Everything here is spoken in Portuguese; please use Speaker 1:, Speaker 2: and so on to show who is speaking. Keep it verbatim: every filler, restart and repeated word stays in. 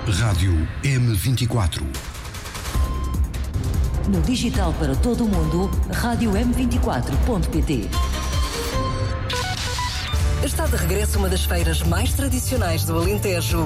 Speaker 1: Rádio M vinte e quatro.
Speaker 2: No digital para todo o mundo, rádio m vinte e quatro ponto pt.
Speaker 3: Está de regresso uma das feiras mais tradicionais do Alentejo.